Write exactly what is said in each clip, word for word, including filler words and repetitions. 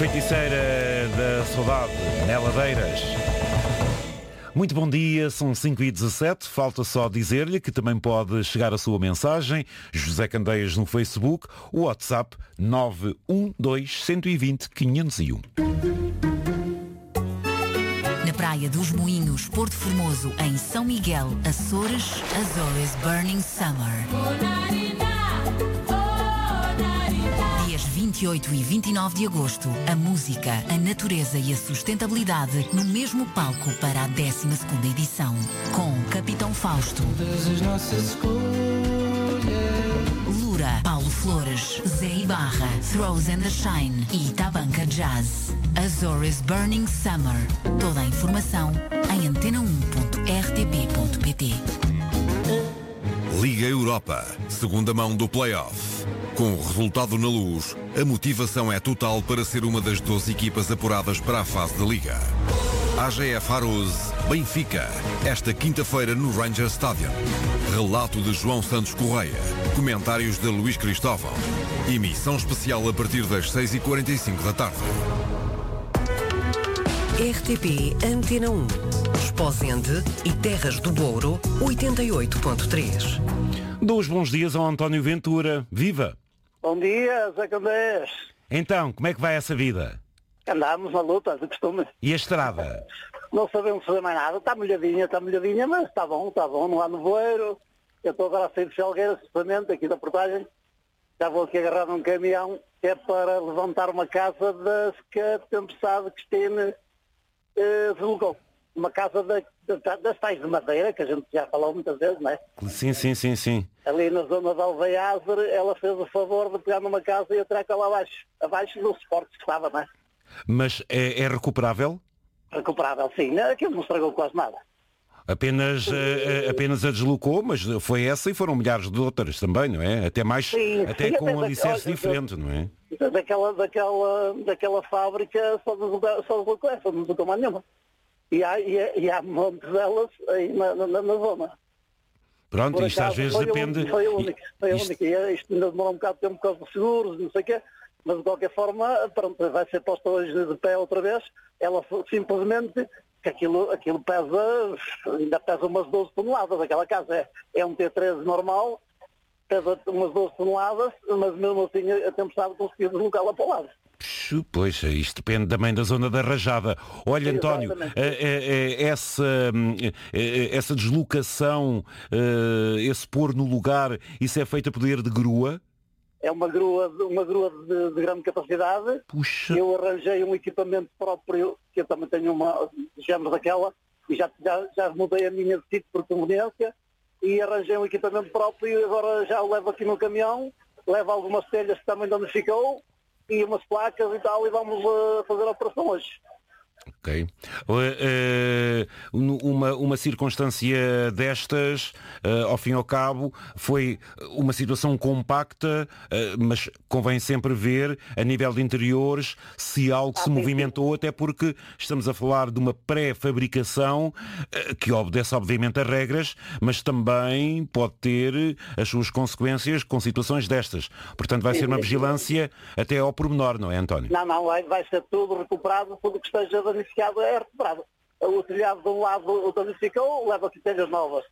Feiticeira da Saudade, Nela Beiras. Muito bom dia, são cinco e dezassete, falta só dizer-lhe que também pode chegar a sua mensagem, José Candeias no Facebook, o WhatsApp nove um dois, um dois zero, cinco zero um. Na Praia dos Moinhos, Porto Formoso, em São Miguel, Açores, Azores Burning Summer. Dias vinte e oito e vinte e nove de agosto, a música, a natureza e a sustentabilidade no mesmo palco para a décima segunda edição. Com Capitão Fausto, Lura, Paulo Flores, Zé Ibarra, Throws and the Shine e Tabanca Jazz. Azores Burning Summer. Toda a informação em antena um ponto r t p ponto p t. Liga Europa, segunda mão do play-off. Com o resultado na luz, a motivação é total para ser uma das doze equipas apuradas para a fase da Liga. A G F Arouse, Benfica, esta quinta-feira no Rangers Stadium. Relato de João Santos Correia, comentários de Luís Cristóvão. Emissão especial a partir das seis e quarenta e cinco da tarde. R T P Antena um, Esposende e Terras do Douro, oitenta e oito ponto três. Dois bons dias ao António Ventura. Viva! Bom dia, Zé Candeias. Então, como é que vai essa vida? Andamos na luta, de costume. E a estrada? Não sabemos fazer mais nada. Está molhadinha, está molhadinha, mas está bom, está bom. Não há nevoeiro. Eu estou agora a sair de Felgueiras, justamente, aqui da portagem. Já vou aqui agarrar num caminhão, que é para levantar uma casa das que a tempestade Cristina eh, deslocou. Uma casa da, da, das tais de madeira, que a gente já falou muitas vezes, não é? Sim, sim, sim, sim. Ali na zona de Alveiazer, ela fez o favor de pegar numa casa e atracar lá abaixo, abaixo do suporte que estava, não é? Mas é, é recuperável? Recuperável, sim. Aquilo não estragou quase nada. Apenas, uh, apenas a deslocou, mas foi essa e foram milhares de outras também, não é? Até mais, sim, até sim, com até um alicerce diferente, não é? Daquela, daquela, daquela fábrica só deslocou essa, não deslocou mais nenhuma. E há, e, há, e há montes delas aí na, na, na zona. Pronto, Por isto acaso, às vezes foi depende... A única, foi a única, foi a isto... única. E isto ainda demorou um bocado de tempo por causa dos seguros, não sei o quê, mas de qualquer forma, pronto, vai ser posta hoje de pé outra vez. Ela simplesmente, que aquilo, aquilo pesa, ainda pesa umas doze toneladas, aquela casa é, é um T treze normal, pesa umas doze toneladas, mas mesmo assim a tempestade conseguiu deslocá-la para o lado. Pois, isto depende também da zona da rajada. Olha, Sim, António, essa, essa deslocação, esse pôr no lugar, isso é feito a poder de grua? É uma grua, uma grua de, de grande capacidade. Puxa. Eu arranjei um equipamento próprio, que eu também tenho uma, digamos, daquela, e já, já, já mudei a minha de sítio por conveniência, e arranjei um equipamento próprio e agora já o levo aqui no caminhão, levo algumas telhas que também danificou, e umas placas e tal, e vamos uh, fazer a operação hoje. Ok. Uh, uh, uma, uma circunstância destas, uh, ao fim e ao cabo, foi uma situação compacta, uh, mas convém sempre ver, a nível de interiores, se algo ah, se sim, movimentou, sim. Até porque estamos a falar de uma pré-fabricação uh, que obedece, obviamente, a regras, mas também pode ter as suas consequências com situações destas. Portanto, vai sim, ser uma sim, vigilância sim. até ao pormenor, não é, António? Não, não, vai, vai ser tudo recuperado, tudo que esteja danificado é recuperado. O telhado de um lado o danificou, leva aqui telhas novas.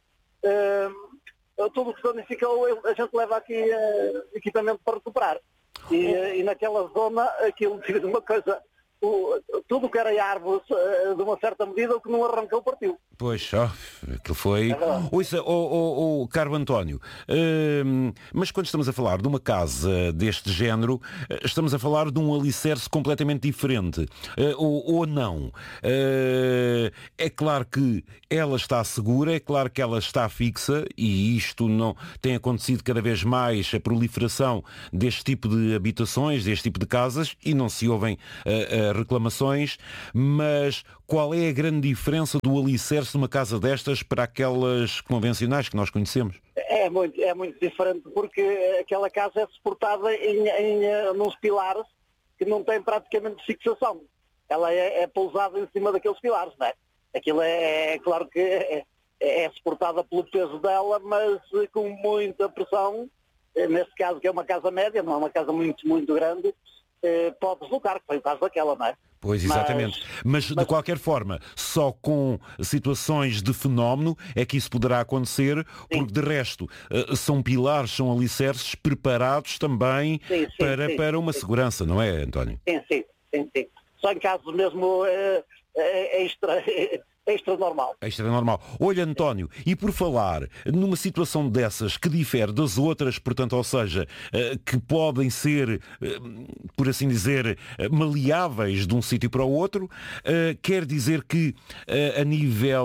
Uh, tudo o que danificou, a gente leva aqui uh, equipamento para recuperar. E, uh, e naquela zona, aquilo, digo uma coisa, o, tudo que era árvores, uh, de uma certa medida, o que não arrancou partiu. Pois, oh, aquilo foi... Ouça, oh, oh, oh, caro António, uh, mas quando estamos a falar de uma casa deste género, estamos a falar de um alicerce completamente diferente, uh, ou, ou não. Uh, é claro que ela está segura, é claro que ela está fixa, e isto não tem acontecido cada vez mais, a proliferação deste tipo de habitações, deste tipo de casas, e não se ouvem uh, uh, reclamações, mas qual é a grande diferença do alicerce de uma casa destas para aquelas convencionais que nós conhecemos? É muito, é muito diferente, porque aquela casa é suportada em, em, nos pilares que não têm praticamente fixação. Ela é, é pousada em cima daqueles pilares, não é? Aquilo é, é claro que é, é suportada pelo peso dela, mas com muita pressão, nesse caso que é uma casa média, não é uma casa muito, muito grande, eh, pode deslocar, que foi o caso daquela, não é? Pois, exatamente. Mas, mas, de qualquer forma, só com situações de fenómeno é que isso poderá acontecer, sim. Porque de resto são pilares, são alicerces preparados também sim, sim, para, sim, para uma sim. segurança, não é, António? Sim, sim, sim, sim. Só em casos mesmo é, é extra... É... Extra normal. Extra normal. Olha, António, e por falar numa situação dessas que difere das outras, portanto, ou seja, que podem ser, por assim dizer, maleáveis de um sítio para o outro, quer dizer que a nível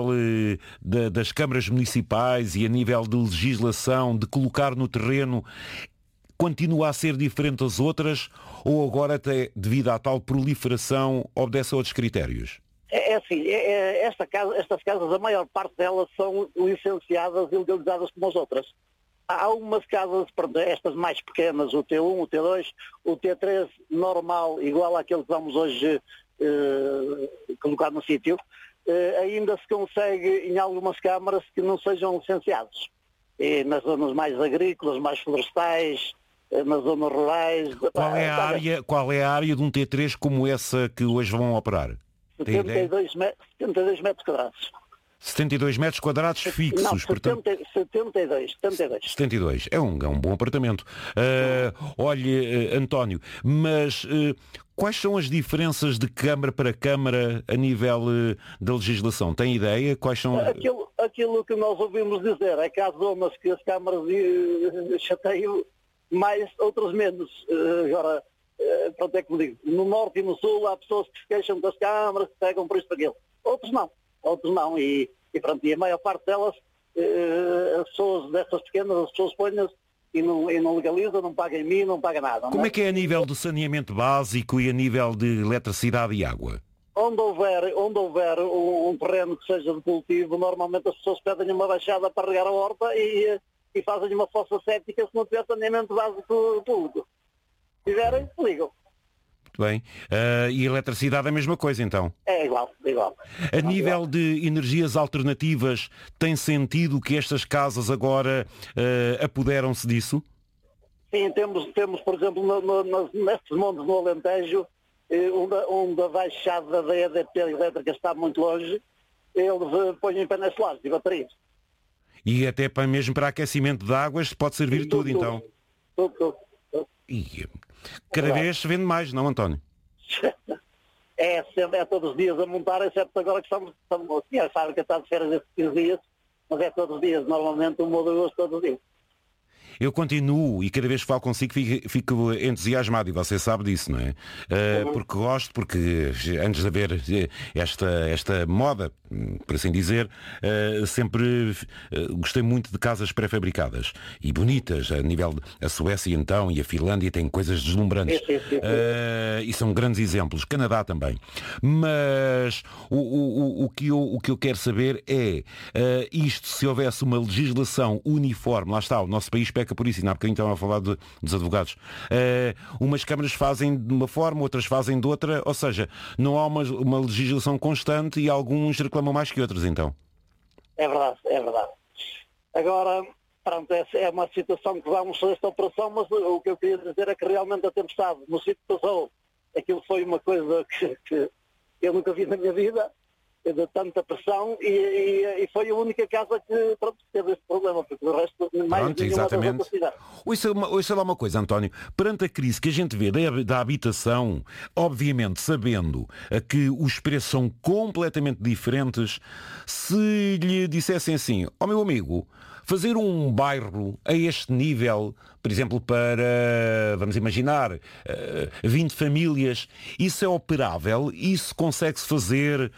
das câmaras municipais e a nível de legislação, de colocar no terreno, continua a ser diferente das outras ou agora até devido à tal proliferação obedece a outros critérios? É, é assim, é, é, esta casa, estas casas, a maior parte delas são licenciadas e legalizadas como as outras. Há umas casas, estas mais pequenas, o T um, o T dois, o T três normal, igual àquele que vamos hoje eh, colocar no sítio, eh, ainda se consegue em algumas câmaras que não sejam licenciados. E nas zonas mais agrícolas, mais florestais, eh, nas zonas rurais... Qual é, a área, qual é a área de um T três como essa que hoje vão operar? setenta e dois metros quadrados. setenta e dois metros quadrados fixos. Não, setenta, portanto... setenta e dois, setenta e dois. setenta e dois. É um, é um bom apartamento. Uh, olha, uh, António, mas uh, quais são as diferenças de câmara para câmara a nível uh, da legislação? Tem ideia? Quais são... Aquilo, aquilo que nós ouvimos dizer é que há zonas que as câmaras uh, chateiam mais, outras menos. Uh, agora... Uh, pronto, é como digo, no norte e no sul há pessoas que se queixam das câmaras, que pegam por isto para aquilo. Outros não, outros não. E, e pronto, e a maior parte delas, uh, as pessoas dessas pequenas, as pessoas põem-nas e não, e não legalizam, não pagam em mim, não pagam nada. Como é? é que é a nível do saneamento básico e a nível de eletricidade e água? Onde houver, onde houver um, um terreno que seja de cultivo, normalmente as pessoas pedem uma baixada para regar a horta e, e fazem uma fossa séptica se não tiver saneamento básico público. Se tiverem, ligam. Muito bem. Uh, e a eletricidade é a mesma coisa, então? É igual, igual. A nível de energias alternativas, tem sentido que estas casas agora uh, apoderam-se disso? Sim, temos, temos por exemplo, no, no, nos, nestes montes no Alentejo, eh, onde, onde a baixada da E D P elétrica está muito longe, eles uh, põem painéis solares e baterias. E até para, mesmo para aquecimento de águas pode servir tudo, tudo, então? Tudo, tudo. tudo. E cada vez se vende mais, não, António? É, sempre, é todos os dias a montar, exceto agora que estamos, estamos assim, a fábrica está de férias esses quinze dias, mas é todos os dias, normalmente um ou dois todos os dias. Eu continuo e cada vez que falo consigo fico, fico entusiasmado e você sabe disso, não é? Uh, porque gosto, porque antes de haver esta, esta moda, por assim dizer, uh, sempre uh, gostei muito de casas pré-fabricadas e bonitas, a nível da Suécia então e a Finlândia têm coisas deslumbrantes. Sim, sim, sim. Uh, e são grandes exemplos, Canadá também. Mas o, o, o, que, eu, o que eu quero saber é uh, isto, se houvesse uma legislação uniforme, lá está, o nosso país peca por isso, e há bocadinho estavam a falar de, dos advogados. Uh, umas câmaras fazem de uma forma, outras fazem de outra, ou seja, não há uma, uma legislação constante e alguns reclamam mais que outros, então. É verdade, é verdade. Agora, pronto, é, é uma situação que vamos fazer esta operação, mas o que eu queria dizer é que realmente a tempestade no sítio passou, aquilo foi uma coisa que, que eu nunca vi na minha vida, de tanta pressão, e, e, e foi a única casa que pronto, teve esse problema, porque o resto mais pronto, nenhuma exatamente. das outras cidades. Ouça uma, ouça lá uma coisa, António, perante a crise que a gente vê da, da habitação, obviamente sabendo que os preços são completamente diferentes, se lhe dissessem assim, ó oh, meu amigo, fazer um bairro a este nível, por exemplo, para, vamos imaginar, vinte famílias, isso é operável? Isso consegue-se fazer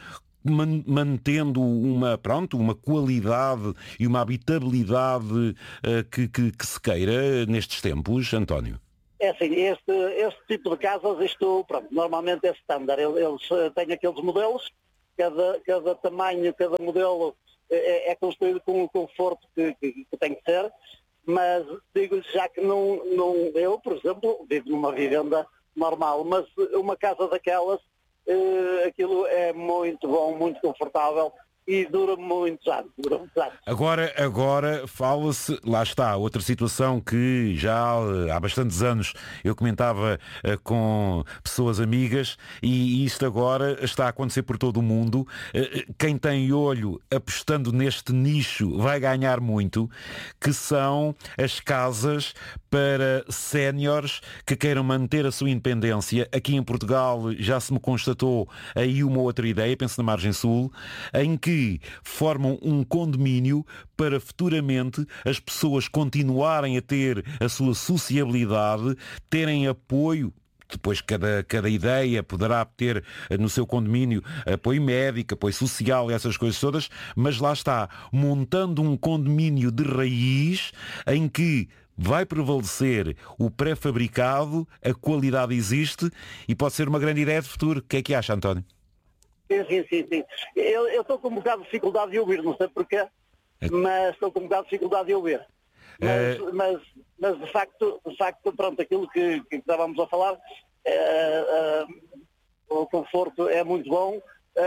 mantendo uma, pronto, uma qualidade e uma habitabilidade uh, que, que, que se queira nestes tempos, António? É assim, este, este tipo de casas, isto, pronto, normalmente é standard. Eles têm aqueles modelos, cada, cada tamanho, cada modelo é, é construído com o conforto que, que, que tem que ser, mas digo-lhe já que não, não, eu, por exemplo, vivo numa vivenda normal, mas uma casa daquelas, Uh, aquilo é muito bom, muito confortável e dura muitos anos, dura muitos anos. Agora, agora fala-se, lá está, outra situação que já há bastantes anos eu comentava uh, com pessoas amigas, e isto agora está a acontecer por todo o mundo. Uh, quem tem olho apostando neste nicho vai ganhar muito, que são as casas para séniores que queiram manter a sua independência. Aqui em Portugal já se me constatou aí uma outra ideia, penso na Margem Sul, em que formam um condomínio para futuramente as pessoas continuarem a ter a sua sociabilidade, terem apoio. Depois cada, cada ideia poderá ter no seu condomínio apoio médico, apoio social, essas coisas todas, mas lá está, montando um condomínio de raiz em que vai prevalecer o pré-fabricado, a qualidade existe e pode ser uma grande ideia de futuro. O que é que acha, António? Sim, sim, sim. sim. Eu eu estou com um bocado de dificuldade de ouvir, não sei porquê, mas estou com um bocado de dificuldade de ouvir. Mas, é... mas, mas de facto, de facto, pronto, aquilo que, que estávamos a falar, é, é, o conforto é muito bom,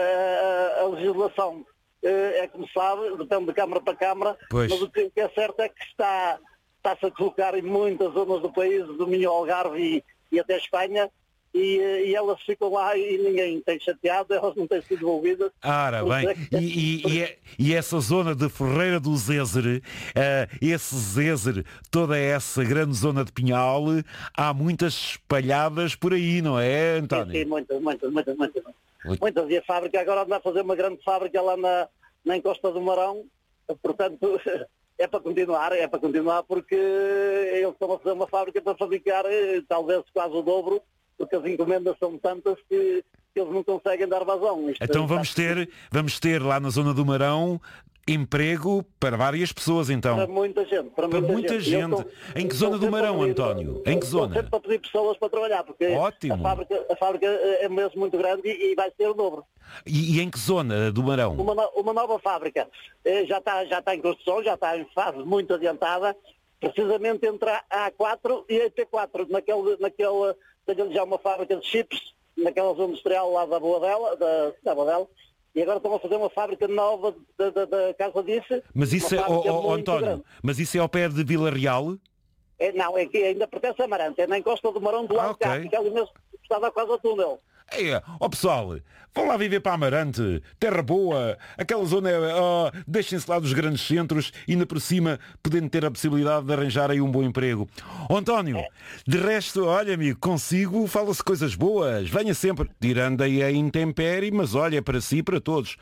é, a legislação é, é como sabe, depende de Câmara para Câmara, pois. Mas o que, o que é certo é que está, está-se a colocar em muitas zonas do país, do Minho ao Algarve e, e até Espanha, E, e elas ficam lá e ninguém tem chateado, elas não têm sido envolvidas. Ora bem, e, e, e, e essa zona de Ferreira do Zézer, uh, esse Zézer, toda essa grande zona de Pinhal, há muitas espalhadas por aí, não é, António? Sim, sim, muitas, muitas, muitas, muitas. Muitas, e a fábrica agora anda a fazer uma grande fábrica lá na, na Encosta do Marão, portanto é para continuar, é para continuar porque eles estão a fazer uma fábrica para fabricar talvez quase o dobro, porque as encomendas são tantas que, que eles não conseguem dar vazão. Isto então vamos ter, vamos ter lá na zona do Marão emprego para várias pessoas, então. Para muita gente. Para, para muita, muita gente. gente. Tô, em que zona do Marão, pedir, António? Em que zona? Sempre para pedir pessoas para trabalhar, porque Ótimo. A, fábrica, a fábrica é mesmo muito grande e, e vai ser o dobro. E, e em que zona do Marão? Uma, uma nova fábrica. Já está, já está em construção, já está em fase muito adiantada, precisamente entre a A quatro e a T quatro, naquele... naquele tem já uma fábrica de chips naquela zona industrial lá da Boadela, da, da Boadela, e agora estão a fazer uma fábrica nova da, da, da Casa Dice. Mas isso é, oh, oh, António, grande. Mas isso é ao pé de Vila Real? É, não, é que ainda pertence a Amarante, é na encosta do Marão do lado ah, okay. de cá, que é ali mesmo, estava quase ao túnel. É, ó oh, pessoal, vão lá viver para Amarante, terra boa, aquela zona, oh, deixem-se lá dos grandes centros e ainda por cima podendo ter a possibilidade de arranjar aí um bom emprego. Oh, António, é. De resto, olha amigo, consigo fala-se coisas boas, venha sempre, tirando aí a intempérie, mas olha, para si e para todos.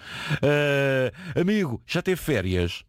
Uh, amigo, já teve férias?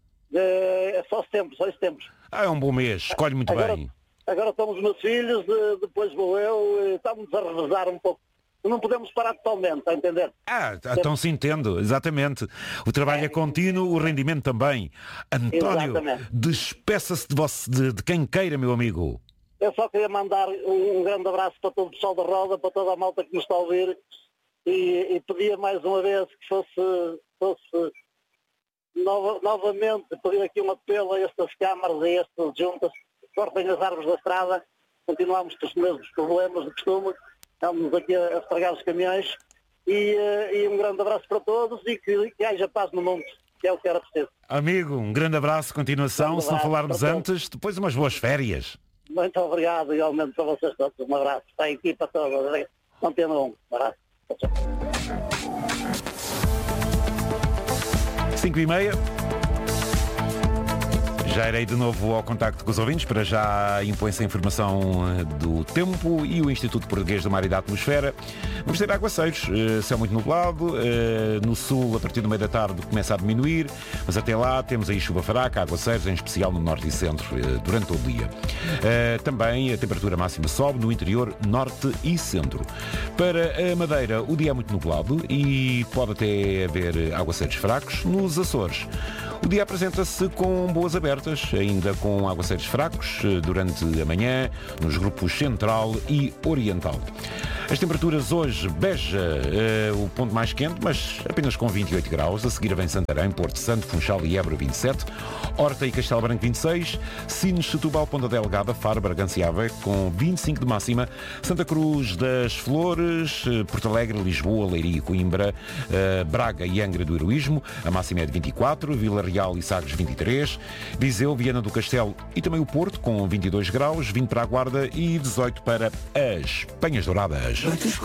É só setembro, só setembro. Ah, é um bom mês, escolhe muito agora, bem. Agora estamos os meus filhos, depois vou eu, estamos a revezar um pouco. Não podemos parar totalmente, está a entender? Ah, então se entendo, exatamente. O trabalho é, é contínuo, o rendimento também. António, despeça-se de, você, de, de quem queira, meu amigo. Eu só queria mandar um, um grande abraço para todo o pessoal da Roda, para toda a malta que nos está a ouvir, e, e pedia mais uma vez que fosse, fosse nova, novamente, pedir aqui um apelo a estas câmaras, a estas juntas, cortem as árvores da estrada, continuamos com os mesmos problemas de costume. Estamos aqui a estragar os caminhões e, e um grande abraço para todos e que, que haja paz no mundo, que é o que era preciso. Amigo, um grande abraço, continuação, um se não falarmos antes, depois umas boas férias. Muito obrigado, igualmente para vocês todos, um abraço, para a equipa toda, continuam, um abraço. cinco e meia. Já irei de novo ao contacto com os ouvintes, para já impõe-se a informação do tempo e o Instituto Português do Mar e da Atmosfera. Vamos ter aguaceiros, céu muito nublado, no sul a partir do meio da tarde começa a diminuir, mas até lá temos aí chuva fraca, aguaceiros, em especial no norte e centro, durante todo o dia. Também a temperatura máxima sobe no interior, norte e centro. Para a Madeira o dia é muito nublado e pode até haver aguaceiros fracos. Nos Açores o dia apresenta-se com boas abertas. abertas, ainda com aguaceiros fracos durante a manhã, nos grupos central e oriental. As temperaturas hoje, Beja, eh, o ponto mais quente, mas apenas com vinte e oito graus. A seguir vem Santarém, Porto Santo, Funchal e Évora vinte e sete. Horta e Castelo Branco vinte e seis. Sines, Setúbal, Ponta Delgada, Faro, Bragança e Aveiro com vinte e cinco de máxima. Santa Cruz das Flores, eh, Porto Alegre, Lisboa, Leiria e Coimbra, eh, Braga e Angra do Heroísmo. A máxima é de vinte e quatro. Vila Real e Sagres vinte e três. Viseu, Viana do Castelo e também o Porto com vinte e dois graus. vinte para a Guarda e dezoito para as Penhas Douradas.